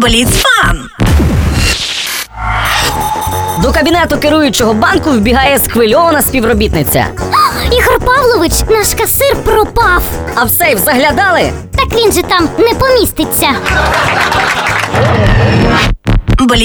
Бліцфан! До кабінету керуючого банку вбігає схвильована співробітниця. Ігор Павлович, наш касир пропав. А в сейф заглядали? Так він же там не поміститься.